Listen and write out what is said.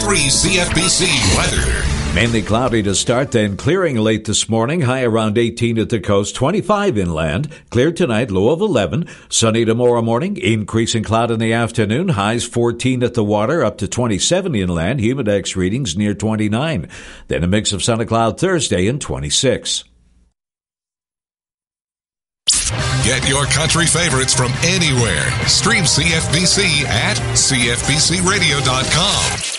93.3 CFBC weather. Mainly cloudy to start, then clearing late this morning. High around 18 at the coast, 25 inland. Clear tonight, low of 11. Sunny tomorrow morning, increasing cloud in the afternoon. Highs 14 at the water, up to 27 inland. Humidex readings near 29. Then a mix of sun and cloud Thursday and 26. Get your country favorites from anywhere. Stream CFBC at CFBCRadio.com.